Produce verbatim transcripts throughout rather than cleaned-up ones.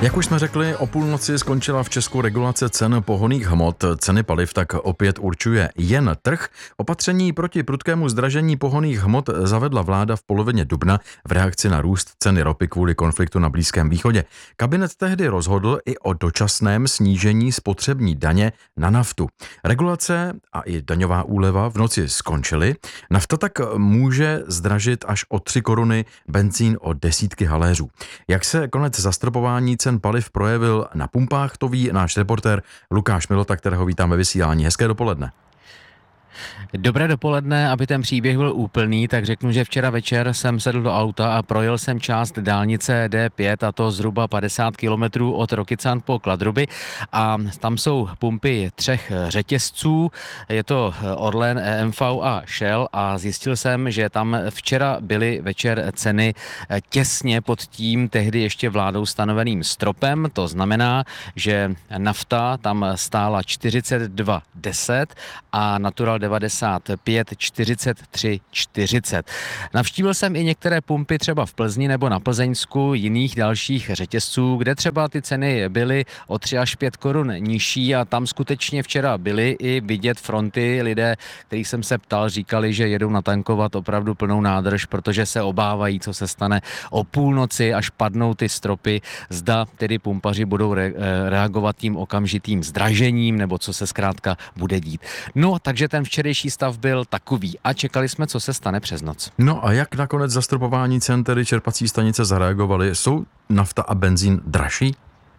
Jak už jsme řekli, o půlnoci skončila v Česku regulace cen pohonných hmot. Ceny paliv tak opět určuje jen trh. Opatření proti prudkému zdražení pohonných hmot zavedla vláda v polovině dubna v reakci na růst ceny ropy kvůli konfliktu na Blízkém východě. Kabinet tehdy rozhodl i o dočasném snížení spotřební daně na naftu. Regulace a i daňová úleva v noci skončily. Nafta tak může zdražit až o tři koruny, benzín o desítky haléřů. Jak se konec zastropování cen paliv projevil na pumpách, to ví náš reportér Lukáš Milota, kterého vítám ve vysílání. Hezké dopoledne. Dobré dopoledne, aby ten příběh byl úplný, tak řeknu, že včera večer jsem sedl do auta a projel jsem část dálnice D pět, a to zhruba padesát kilometrů od Rokycan po Kladruby, a tam jsou pumpy třech řetězců, je to Orlen, E M V a Shell, a zjistil jsem, že tam včera byly večer ceny těsně pod tím tehdy ještě vládou stanoveným stropem. To znamená, že nafta tam stála čtyřicet dva deset a Natural devadesát pět čtyřicet tři čtyřicet. Navštívil jsem i některé pumpy třeba v Plzni nebo na Plzeňsku, jiných dalších řetězců, kde třeba ty ceny byly o tři až pět korun nižší, a tam skutečně včera byly i vidět fronty. Lidé, kterých jsem se ptal, říkali, že jedou natankovat opravdu plnou nádrž, protože se obávají, co se stane o půlnoci, až padnou ty stropy. Zda tedy pumpaři budou re- reagovat tím okamžitým zdražením, nebo co se zkrátka bude dít. No, takže ten včerejší stav byl takový a čekali jsme, co se stane přes noc. No a jak nakonec zastropování cen tedy čerpací stanice zareagovaly? Jsou nafta a benzín dražší?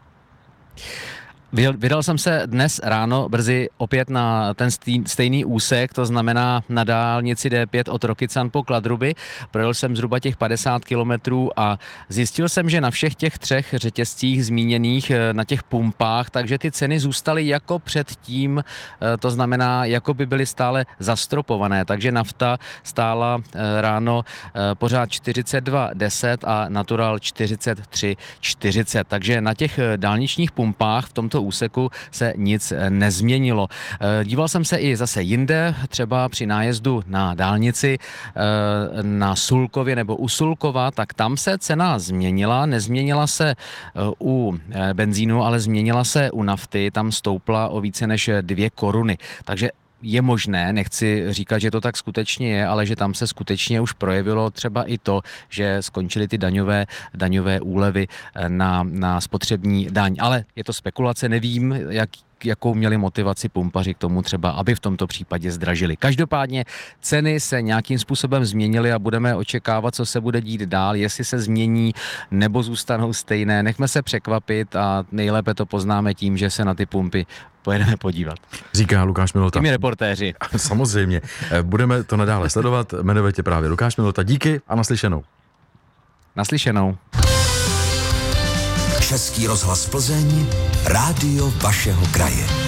Vydal jsem se dnes ráno brzy opět na ten stejný úsek, to znamená na dálnici D pět od Rokycan po Kladruby. Projel jsem zhruba těch padesát kilometrů a zjistil jsem, že na všech těch třech řetězcích zmíněných na těch pumpách, takže ty ceny zůstaly jako předtím, to znamená, jako by byly stále zastropované. Takže nafta stála ráno pořád čtyřicet dva deset a Natural čtyřicet tři čtyřicet. Takže na těch dálničních pumpách v tomto úseku se nic nezměnilo. Díval jsem se i zase jinde, třeba při nájezdu na dálnici na Sulkově nebo u Sulkova, tak tam se cena změnila, nezměnila se u benzínu, ale změnila se u nafty, tam stoupla o více než dvě koruny. Takže je možné, nechci říkat, že to tak skutečně je, ale že tam se skutečně už projevilo třeba i to, že skončily ty daňové, daňové úlevy na, na spotřební daň. Ale je to spekulace, nevím, jak jakou měli motivaci pumpaři k tomu třeba, aby v tomto případě zdražili. Každopádně ceny se nějakým způsobem změnily a budeme očekávat, co se bude dít dál, jestli se změní nebo zůstanou stejné. Nechme se překvapit a nejlépe to poznáme tím, že se na ty pumpy pojedeme podívat. Říká Lukáš Milota. Těmi reportéři. Samozřejmě. Budeme to nadále sledovat. Jmenuje tě právě Lukáš Milota. Díky a naslyšenou. Naslyšenou. Český rozhlas Plzeň, rádio vašeho kraje.